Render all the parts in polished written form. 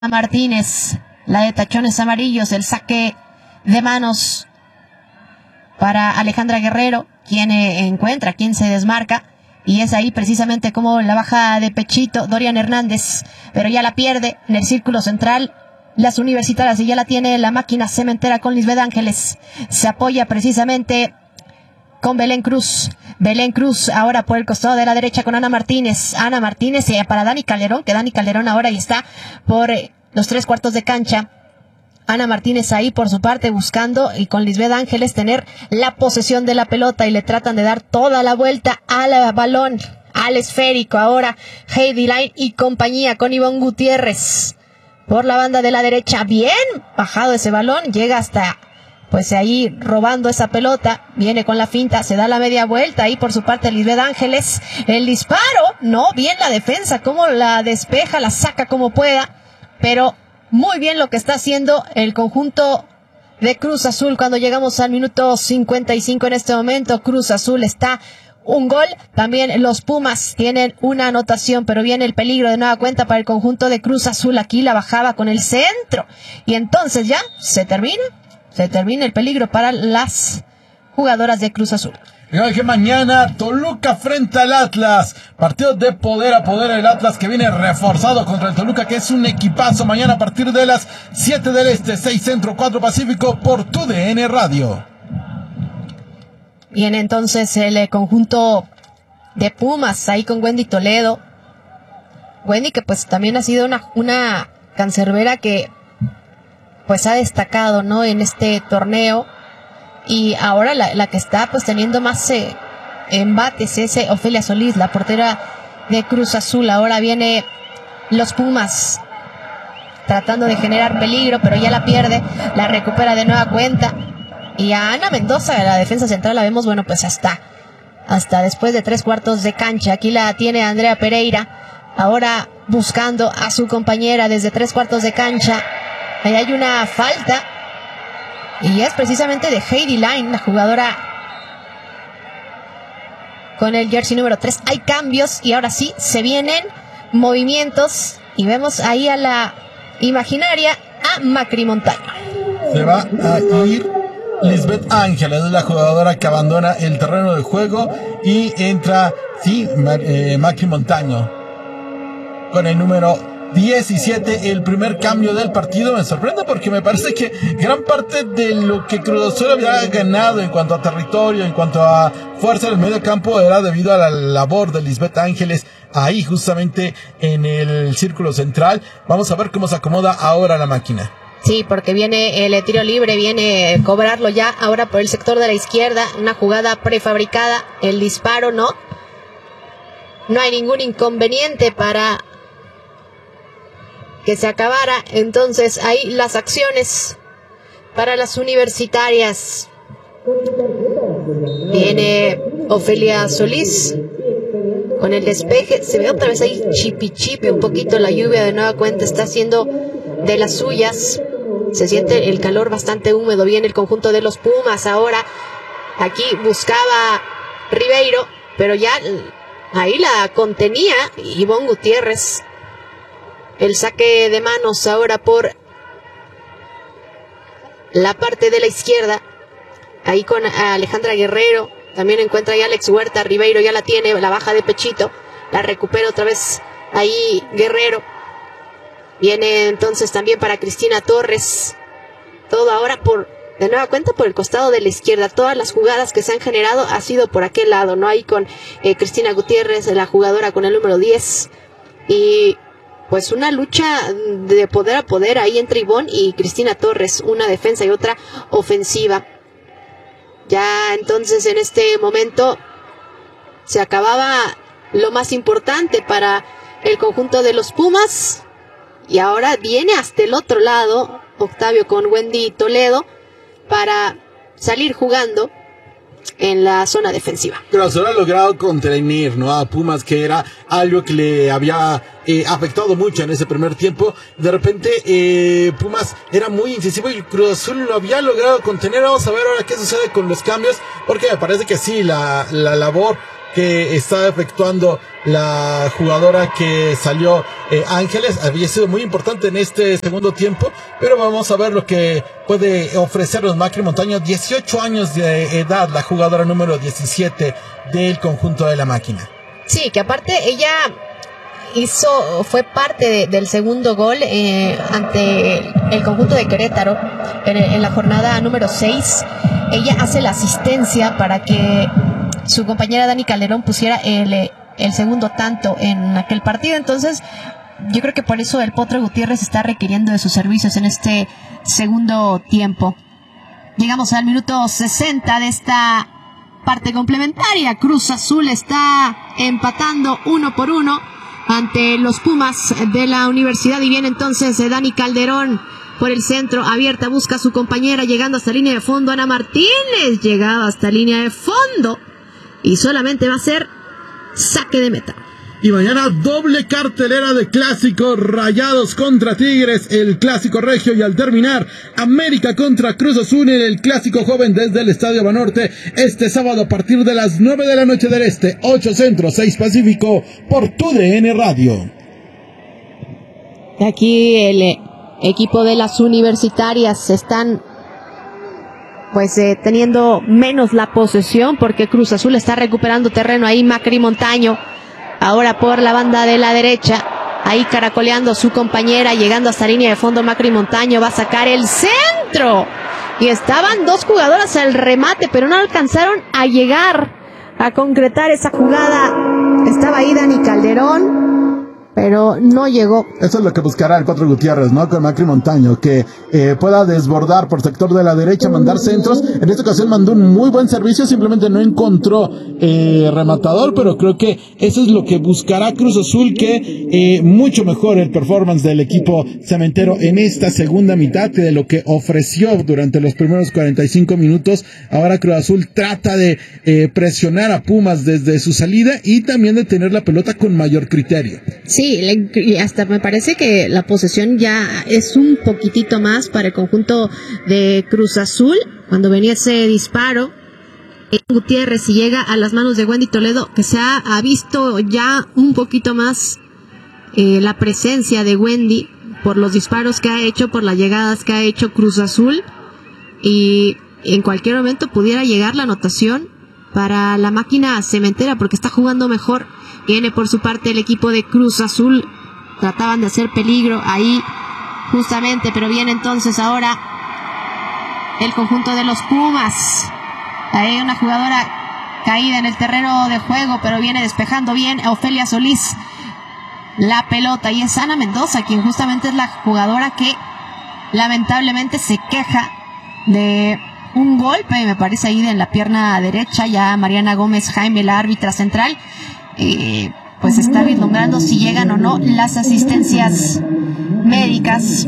Martínez, la de tachones amarillos, el saque de manos para Alejandra Guerrero, quien encuentra, quien se desmarca, y es ahí precisamente como la baja de pechito Dorian Hernández, pero ya la pierde en el círculo central. Las universitarias, y ya la tiene la máquina cementera con Lisbeth Ángeles, se apoya precisamente con Belén Cruz. Belén Cruz ahora por el costado de la derecha con Ana Martínez. Ana Martínez para Dani Calderón, que Dani Calderón ahora ya está por los 3/4 de cancha. Ana Martínez ahí por su parte buscando y con Lisbeth Ángeles tener la posesión de la pelota, y le tratan de dar toda la vuelta al balón, al esférico. Ahora Heidi Line y compañía con Ivonne Gutiérrez por la banda de la derecha. Bien bajado ese balón, llega hasta pues ahí robando esa pelota, viene con la finta, se da la media vuelta ahí por su parte Lisbeth Ángeles, el disparo, no, bien la defensa, como la despeja, la saca como pueda, pero muy bien lo que está haciendo el conjunto de Cruz Azul. Cuando llegamos al minuto 55 en este momento, Cruz Azul está un gol, también los Pumas tienen una anotación, pero viene el peligro de nueva cuenta para el conjunto de Cruz Azul. Aquí la bajaba con el centro, y entonces ya se termina el peligro para las jugadoras de Cruz Azul. Que mañana Toluca frente al Atlas, partido de poder a poder, el Atlas que viene reforzado contra el Toluca, que es un equipazo. Mañana a partir de las 7 del Este, 6 Centro, 4 Pacífico, por TUDN Radio. Viene entonces el conjunto de Pumas ahí con Wendy Toledo. Wendy, que pues también ha sido una cancerbera que pues ha destacado, ¿no?, en este torneo. Y ahora la que está pues teniendo más embates es Ofelia Solís, la portera de Cruz Azul. Ahora viene los Pumas tratando de generar peligro, pero ya la pierde, la recupera de nueva cuenta. Y a Ana Mendoza, la defensa central, la vemos, bueno, pues hasta después de 3/4 de cancha. Aquí la tiene Andrea Pereira, ahora buscando a su compañera desde 3/4 de cancha. Ahí hay una falta, y es precisamente de Heidi Line, la jugadora con el jersey número 3. Hay cambios, y ahora sí, se vienen movimientos, y vemos ahí a la imaginaria, a Macri Montaño. Se va a ir Lisbeth Ángeles, es la jugadora que abandona el terreno de juego, y entra, sí, Macri Montaño con el número 17, el primer cambio del partido. Me sorprende porque me parece que gran parte de lo que Cruz Azul había ganado en cuanto a territorio, en cuanto a fuerza en el medio campo, era debido a la labor de Lisbeth Ángeles ahí justamente en el círculo central. Vamos a ver cómo se acomoda ahora la máquina. Sí, porque viene el tiro libre, viene cobrarlo ya ahora por el sector de la izquierda, una jugada prefabricada, el disparo no hay ningún inconveniente para que se acabara. Entonces ahí las acciones para las universitarias. Viene Ofelia Solís con el despeje, se ve otra vez ahí chipi un poquito la lluvia, de nueva cuenta está haciendo de las suyas, se siente el calor bastante húmedo. Viene el conjunto de los Pumas ahora, aquí buscaba Ribeiro, pero ya ahí la contenía Ivonne Gutiérrez. El saque de manos ahora por la parte de la izquierda, ahí con Alejandra Guerrero, también encuentra ya Alex Huerta. Ribeiro ya la tiene, la baja de pechito, la recupera otra vez ahí Guerrero. Viene entonces también para Cristina Torres, todo ahora de nueva cuenta por el costado de la izquierda. Todas las jugadas que se han generado ha sido por aquel lado, ¿no? Ahí con Cristina Gutiérrez, la jugadora con el número 10, y pues una lucha de poder a poder ahí entre Ivonne y Cristina Torres, una defensa y otra ofensiva. Ya entonces en este momento se acababa lo más importante para el conjunto de los Pumas, y ahora viene hasta el otro lado Octavio con Wendy Toledo para salir jugando en la zona defensiva. Pero se ha logrado contener, ¿no?, a Pumas, que era algo que le había afectado mucho en ese primer tiempo. De repente Pumas era muy incisivo y Cruz Azul lo había logrado contener. Vamos a ver ahora qué sucede con los cambios, porque me parece que sí, la labor que está efectuando la jugadora que salió, Ángeles. Había sido muy importante en este segundo tiempo, pero vamos a ver lo que puede ofrecernos Macri Montaño. 18 años de edad, la jugadora número 17 del conjunto de la máquina. Sí, que aparte ella fue parte del segundo gol ante el conjunto de Querétaro en la jornada número 6. Ella hace la asistencia para que su compañera Dani Calderón pusiera el segundo tanto en aquel partido. Entonces yo creo que por eso el Potro Gutiérrez está requiriendo de sus servicios en este segundo tiempo. Llegamos al minuto 60 de esta parte complementaria. Cruz Azul está empatando 1-1 ante los Pumas de la Universidad, y viene entonces Dani Calderón por el centro, abierta, busca a su compañera, llegando hasta línea de fondo. Ana Martínez llegaba hasta línea de fondo y solamente va a ser saque de meta. Y mañana doble cartelera de clásicos: Rayados contra Tigres, el clásico regio, y al terminar América contra Cruz Azul en el clásico joven desde el Estadio Banorte, este sábado a partir de las 9 de la noche del Este, 8 Centro, 6 Pacífico, por TUDN Radio. Aquí el equipo de las universitarias están teniendo menos la posesión, porque Cruz Azul está recuperando terreno. Ahí Macri Montaño, ahora por la banda de la derecha, ahí caracoleando a su compañera, llegando hasta línea de fondo. Macri Montaño va a sacar el centro, y estaban dos jugadoras al remate, pero no alcanzaron a llegar a concretar esa jugada. Estaba ahí Dani Calderón, pero no llegó. Eso es lo que buscará el Potro Gutiérrez, ¿no? Con Macri Montaño, que pueda desbordar por sector de la derecha, mandar centros. En esta ocasión mandó un muy buen servicio, simplemente no encontró rematador, pero creo que eso es lo que buscará Cruz Azul, que mucho mejor el performance del equipo cementero en esta segunda mitad que de lo que ofreció durante los primeros 45 minutos. Ahora Cruz Azul trata de presionar a Pumas desde su salida y también de tener la pelota con mayor criterio. Sí, hasta me parece que la posesión ya es un poquitito más para el conjunto de Cruz Azul. Cuando venía ese disparo, Gutiérrez, y llega a las manos de Wendy Toledo, que se ha visto ya un poquito más la presencia de Wendy por los disparos que ha hecho, por las llegadas que ha hecho Cruz Azul, y en cualquier momento pudiera llegar la anotación para la máquina cementera, porque está jugando mejor. Viene por su parte el equipo de Cruz Azul, trataban de hacer peligro ahí justamente, pero viene entonces ahora el conjunto de los Pumas. Hay una jugadora caída en el terreno de juego, pero viene despejando bien Ofelia Solís la pelota, y es Ana Mendoza quien justamente es la jugadora que lamentablemente se queja de un golpe, me parece, ahí en la pierna derecha. Ya Mariana Gómez Jaime, la árbitra central, está vislumbrando si llegan o no las asistencias médicas.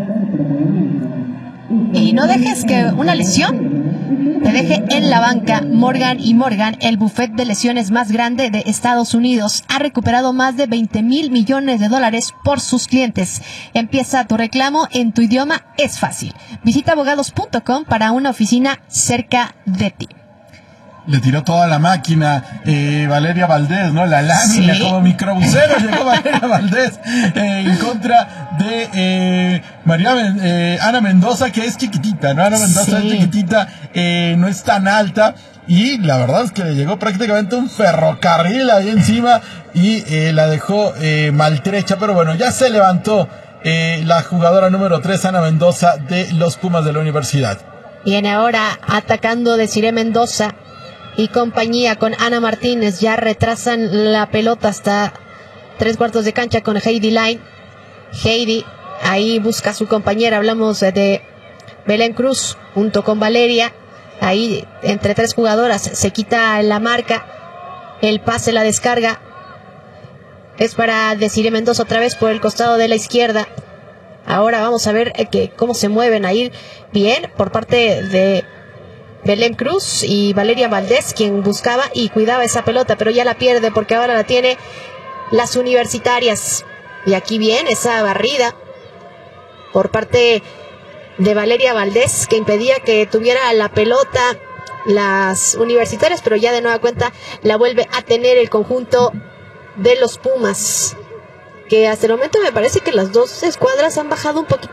Y no dejes que una lesión te deje en la banca. Morgan & Morgan, el bufet de lesiones más grande de Estados Unidos, ha recuperado más de $20,000 millones por sus clientes. Empieza tu reclamo en tu idioma, es fácil. Visita abogados.com para una oficina cerca de ti. Le tiró toda la máquina Valeria Valdés, ¿no? La lámina, sí, como microbusero llegó Valeria Valdés en contra de Ana Mendoza, que es chiquitita, ¿no? Ana Mendoza, sí, es chiquitita, no es tan alta, y la verdad es que le llegó prácticamente un ferrocarril ahí encima y la dejó maltrecha, pero bueno, ya se levantó la jugadora número 3, Ana Mendoza, de los Pumas de la Universidad. Viene ahora atacando Desiree Mendoza y compañía con Ana Martínez. Ya retrasan la pelota hasta 3/4 de cancha con Heidi Line. Heidi ahí busca a su compañera. Hablamos de Belén Cruz junto con Valeria. Ahí entre tres jugadoras se quita la marca. El pase, la descarga es para Desiree Mendoza otra vez por el costado de la izquierda. Ahora vamos a ver cómo se mueven ahí. Bien por parte de Belén Cruz y Valeria Valdés, quien buscaba y cuidaba esa pelota, pero ya la pierde porque ahora la tiene las universitarias. Y aquí viene esa barrida por parte de Valeria Valdés, que impedía que tuviera la pelota las universitarias, pero ya de nueva cuenta la vuelve a tener el conjunto de los Pumas, que hasta el momento me parece que las dos escuadras han bajado un poquito